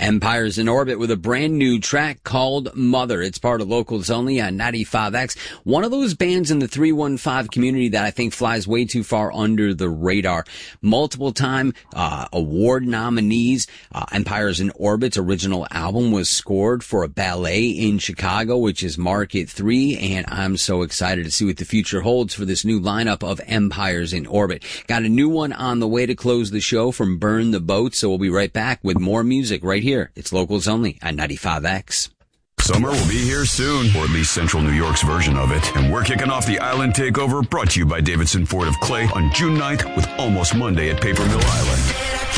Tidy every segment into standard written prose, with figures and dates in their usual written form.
Empires in Orbit with a brand new track called Mother. It's part of Locals Only on 95X. One of those bands in the 315 community that I think flies way too far under the radar. Multiple time award nominees. Empires in Orbit's original album was scored for a ballet in Chicago, which is Market 3, and I'm so excited to see what the future holds for this new lineup of Empires in Orbit. Got a new one on the way to close the show from Burn the Boat, so we'll be right back with more music right here. It's Locals Only on 95X. Summer will be here soon, or at least Central New York's version of it. And we're kicking off the Island Takeover, brought to you by Davidson Ford of Clay, on June 9th with Almost Monday at Paper Mill Island.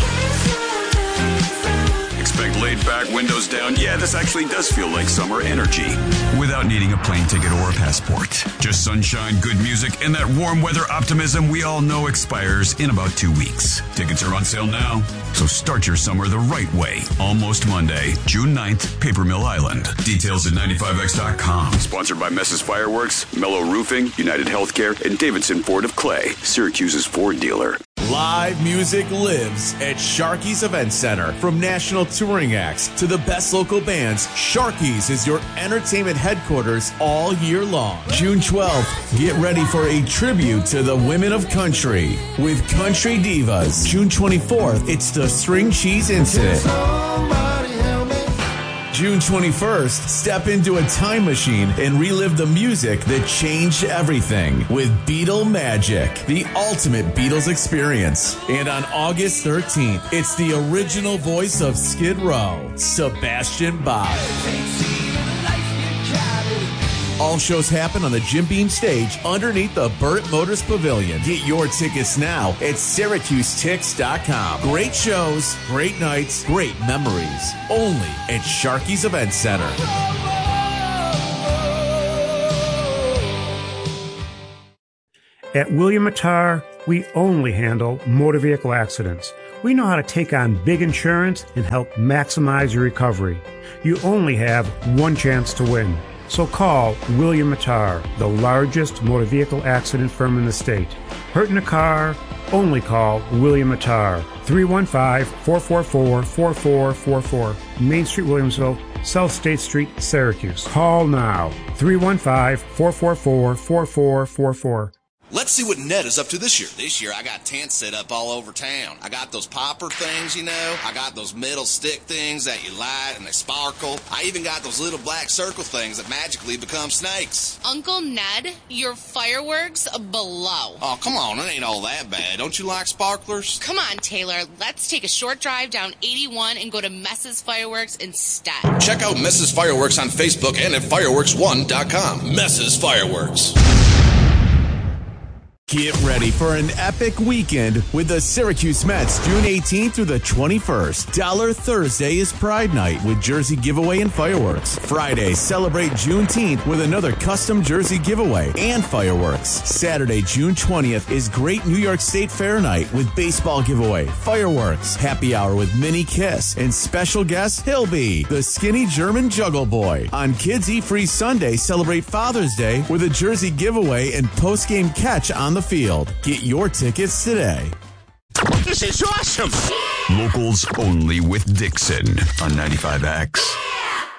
Expect laid back, windows down. Yeah, this actually does feel like summer energy. Without needing a plane ticket or a passport. Just sunshine, good music, and that warm weather optimism we all know expires in about 2 weeks. Tickets are on sale now, so start your summer the right way. Almost Monday, June 9th, Paper Mill Island. Details at 95x.com. Sponsored by Mess's Fireworks, Mellow Roofing, United Healthcare, and Davidson Ford of Clay, Syracuse's Ford dealer. Live music lives at Sharky's Event Center. From national touring acts to the best local bands, Sharky's is your entertainment headquarters all year long. June 12th, get ready for a tribute to the women of country with Country Divas. June 24th, it's the String Cheese Incident. June 21st, step into a time machine and relive the music that changed everything with Beatle Magic, the ultimate Beatles experience. And on August 13th, it's the original voice of Skid Row, Sebastian Bach. All shows happen on the Jim Beam stage underneath the Burt Motors Pavilion. Get your tickets now at SyracuseTix.com. Great shows, great nights, great memories. Only at Sharky's Event Center. At William Mattar, we only handle motor vehicle accidents. We know how to take on big insurance and help maximize your recovery. You only have one chance to win. So call William Mattar, the largest motor vehicle accident firm in the state. Hurt in a car? Only call William Mattar. 315-444-4444. Main Street, Williamsville, South State Street, Syracuse. Call now. 315-444-4444. Let's see what Ned is up to this year. This year, I got tents set up all over town. I got those popper things, you know. I got those metal stick things that you light and they sparkle. I even got those little black circle things that magically become snakes. Uncle Ned, your fireworks below. Oh, come on. It ain't all that bad. Don't you like sparklers? Come on, Taylor. Let's take a short drive down 81 and go to Mess's Fireworks instead. Check out Mess's Fireworks on Facebook and at fireworks1.com. Mess's Fireworks. Get ready for an epic weekend with the Syracuse Mets June 18th through the 21st. Dollar Thursday is Pride Night with jersey giveaway and fireworks. Friday, celebrate Juneteenth with another custom jersey giveaway and fireworks. Saturday, June 20th is Great New York State Fair Night with baseball giveaway, fireworks, happy hour with Mini Kiss, and special guest Hilby, the skinny German Juggle Boy. On Kids Eat Free Sunday, celebrate Father's Day with a jersey giveaway and post-game catch on the field. Get your tickets today. This is awesome! Locals Only with Dixon on 95X.